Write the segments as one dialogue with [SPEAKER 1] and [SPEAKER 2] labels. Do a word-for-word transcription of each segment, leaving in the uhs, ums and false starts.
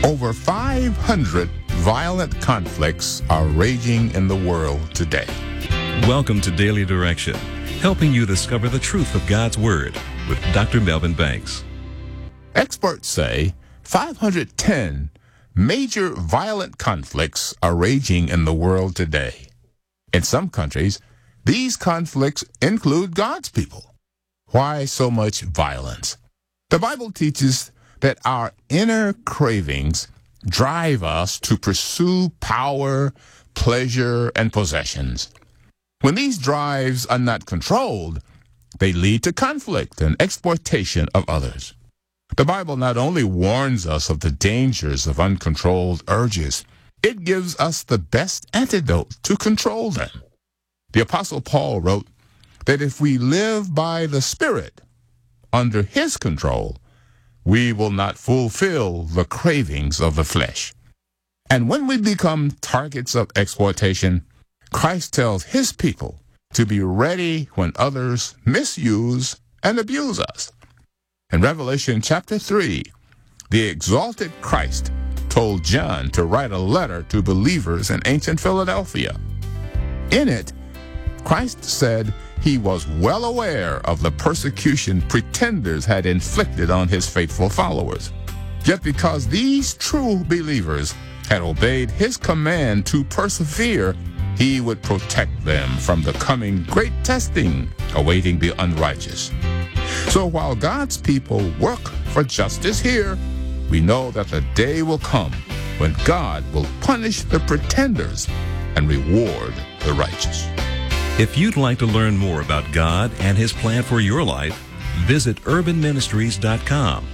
[SPEAKER 1] Over five hundred violent conflicts are raging in the world today.
[SPEAKER 2] Welcome to Daily Direction, helping you discover the truth of God's Word with Doctor Melvin Banks.
[SPEAKER 1] Experts say five hundred ten major violent conflicts are raging in the world today. In some countries, these conflicts include God's people. Why so much violence? The Bible teaches that our inner cravings drive us to pursue power, pleasure, and possessions. When these drives are not controlled, they lead to conflict and exploitation of others. The Bible not only warns us of the dangers of uncontrolled urges, it gives us the best antidote to control them. The Apostle Paul wrote that if we live by the Spirit, under His control, we will not fulfill the cravings of the flesh. And when we become targets of exploitation, Christ tells His people to be ready when others misuse and abuse us. In Revelation chapter three, the exalted Christ told John to write a letter to believers in ancient Philadelphia. In it, Christ said He was well aware of the persecution pretenders had inflicted on His faithful followers. Yet because these true believers had obeyed His command to persevere, He would protect them from the coming great testing awaiting the unrighteous. So while God's people work for justice here, we know that the day will come when God will punish the pretenders and reward the righteous.
[SPEAKER 2] If you'd like to learn more about God and His plan for your life, visit urban ministries dot com.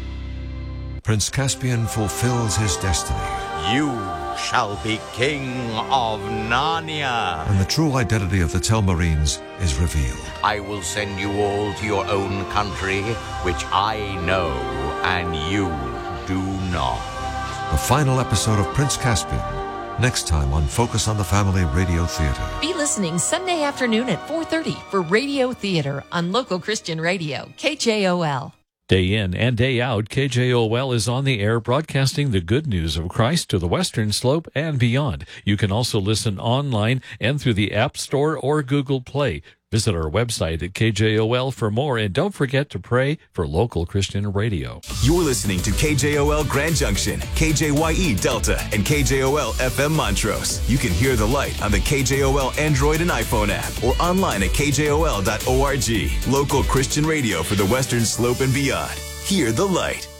[SPEAKER 3] Prince Caspian fulfills his destiny.
[SPEAKER 4] You shall be king of Narnia.
[SPEAKER 3] And the true identity of the Telmarines is revealed.
[SPEAKER 4] I will send you all to your own country, which I know and you do not.
[SPEAKER 3] The final episode of Prince Caspian, next time on Focus on the Family Radio Theater.
[SPEAKER 5] Be listening Sunday afternoon at four thirty for Radio Theater on local Christian radio, K J O L.
[SPEAKER 6] Day in and day out, K J O L is on the air broadcasting the good news of Christ to the Western Slope and beyond. You can also listen online and through the App Store or Google Play. Visit our website at K J O L for more, and don't forget to pray for local Christian radio.
[SPEAKER 7] You're listening to K J O L Grand Junction, K J Y E Delta, and K J O L F M Montrose. You can hear the light on the K J O L Android and iPhone app or online at K J O L dot org. Local Christian radio for the Western Slope and beyond. Hear the light.